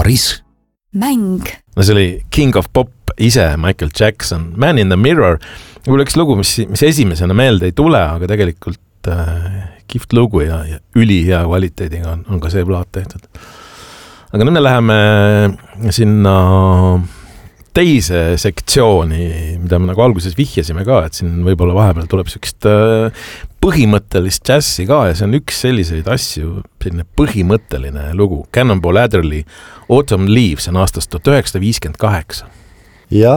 karism. Mäng. No see oli King of Pop ise, Michael Jackson, Man in the Mirror. Mul üks lugu, mis esimesena meelde ei tule, aga tegelikult kihvt lugu ja ülihea kvaliteediga on ka see plaat tehtud. Aga nüüd me läheme sinna teise sektsiooni, mida me nagu alguses vihjasime ka, et siin võib-olla vahepeal tuleb sükst põhimõttelist džässi ka ja see on üks selliseid asju, selline põhimõtteline lugu. Cannonball Adderley Autumn Leaves on aastast 1958. Ja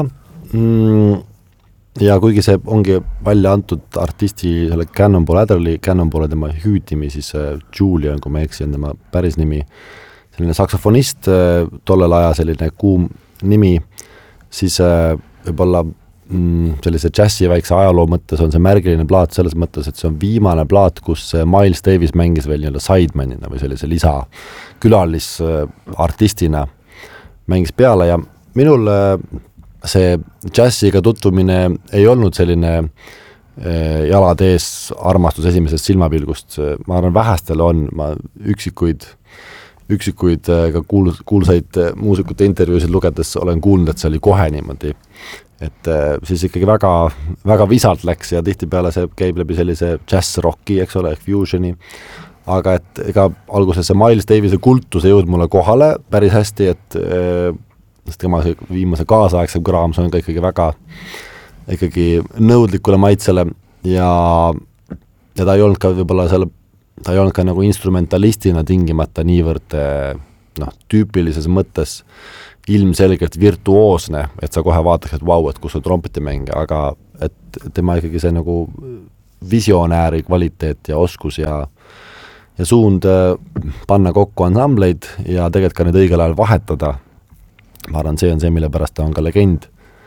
kuigi see ongi välja antud artisti selle Cannonball Adderley, Cannonball tema hüüdnimi, siis Julian, kui ma eksi, on tema päris nimi, selline saksofonist, tollel aja selline kuum nimi, siis võib-olla sellise džässi väikse ajaloo mõttes on see märgiline plaat selles mõttes, et see on viimane plaat, kus Miles Davis mängis veel nii-öelda sidemanina või sellise lisa külalisartistina mängis peale ja minul see džässiga tutvumine ei olnud selline jalad ees armastus esimesest silmapilgust. Ma arvan, vähestele on, ma üksikuid ka kuulsaid muusikute intervjuusid lugedes olen kuulnud, et see oli kohe niimoodi. Et siis ikkagi väga, väga visalt läks ja tihtipeale see käib läbi sellise jazz-rocki, eks ole, fusioni. Aga et ega alguses see Miles Davise kultus ei jõud mulle kohale päris hästi, et tema viimase kaasaegsem kõraamus on ka ikkagi nõudlikule maitsele ja ta ei olnud ka võib-olla ta ei olnud ka nagu instrumentalistina tingimata niivõrd tüüpilises mõttes ilmselgelt virtuoosne, et sa kohe vaataks, et vau, et kus on trompetimäng, aga et tema ikkagi see nagu visionääri kvaliteet ja oskus ja suund panna kokku ansambleid ja tegelikult ka need õigel ajal vahetada. Ma arvan, see on see, mille pärast ta on ka legend.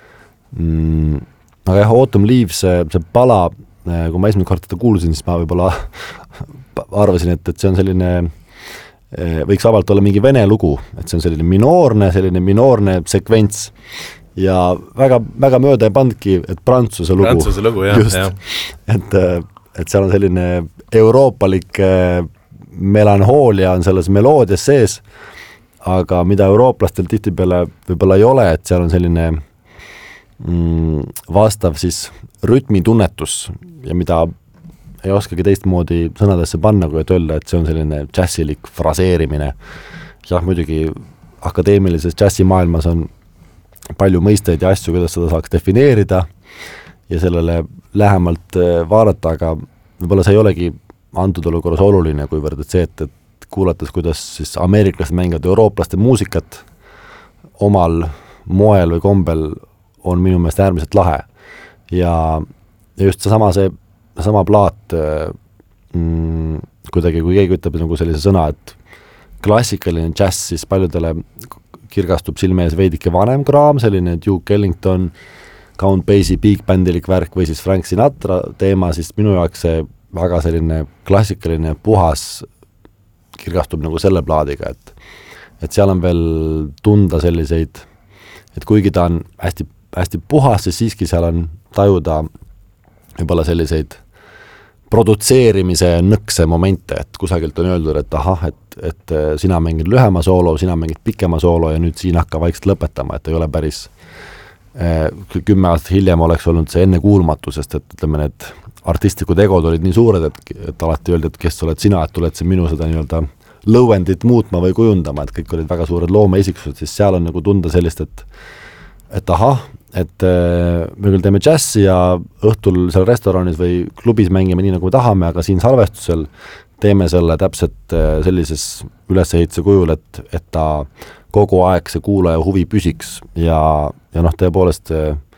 Aga jah, Autumn Leaves, see pala, kui ma esimene kord teda kuulsin, siis ma võib-olla arvasin, et see on selline, võiks vabalt olla mingi vene lugu, et see on selline minoorne sekvents ja väga, väga mööda ei pandki, et prantsuse lugu jah, just, jah. Et seal on selline euroopalik melanhoolia on selles meloodias sees, aga mida eurooplastel tihtipeale võib-olla ei ole, et seal on selline vastav siis rütmitunnetus ja mida ei oskagi teistmoodi sõnadesse panna, kui et öelda, et see on selline džässilik fraseerimine. Jah, muidugi akadeemilises džässimaailmas on palju mõisteid ja asju, kuidas seda saaks defineerida ja sellele lähemalt vaadata, aga võib-olla see ei olegi antud olukorras oluline, kuivõrd et see, et kuulates, kuidas siis ameeriklased mängivad eurooplaste muusikat omal moel või kombel on minu meelest äärmiselt lahe. Ja just sama plaat kuidagi, kui keegi ütleb nagu sellise sõna, et klassikaline džäss, siis paljudele kirgastub silme ees veidike vanem kraam, selline Duke Ellington, Count Basie big bandilik värk või siis Frank Sinatra teema, siis minu jaoks see väga selline klassikaline puhas kirgastub nagu selle plaadiga, et seal on veel tunda selliseid, et kuigi ta on hästi, hästi puhas, siis siiski seal on tajuda võib-olla selliseid produtseerimise nõkse momente, et kusagilt on öeldud, et ahah, et sina mängid lühema soolo, sina mängid pikema soolo ja nüüd siin hakka vaikselt lõpetama, et ei ole päris 10 aastat hiljem oleks olnud see enne kuulmatu, sest et ütleme, need artistlikud egod olid nii suured, et alati öeldi, et kes oled sina, et tuled siin minu seda nii-öelda lõuendit muutma või kujundama, et kõik olid väga suured loomeesiksused, siis seal on nagu tunda sellist, et ahah, et me küll teeme džässi ja õhtul seal restoranis või klubis mängime nii, nagu tahame, aga siin salvestusel teeme selle täpselt sellises ülesehituse kujul, et ta kogu aeg see kuulaja huvi püsiks ja tõepoolest,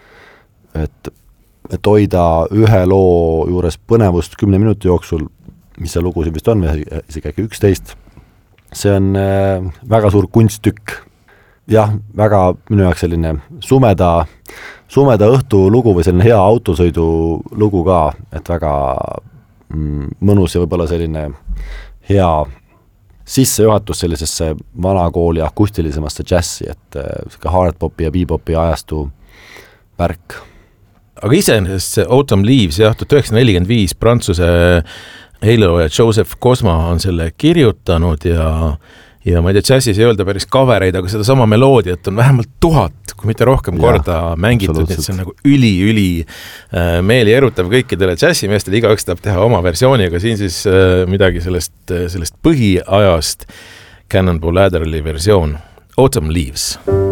et hoida ühe loo juures põnevust 10 minuti jooksul, mis see lugu vist on, isegi 11, see on väga suur kunststükk. Jah, väga minu jaoks selline sumeda õhtu lugu või selline hea autosõidu lugu ka, et väga mõnus ja võib-olla selline hea sissejuhatus sellisesse vanakooli akustilizemasse džässi, et hardpopi ja bebopi ajastu värk. Aga iseenesest see Autumn Leaves, 1945 Prantsuse Halo ja Joseph Cosma on selle kirjutanud ja ja ma ei tea, džässis ei öelda päris covereid, aga seda sama meloodiat on vähemalt 1000, kui mitte rohkem korda mängitud, nii et see on nagu üli meeli erutav kõikidele džässimeestele, igaüks tahab teha oma versiooni, aga siin siis midagi sellest põhiajast Cannonball Adderley versioon Autumn Leaves.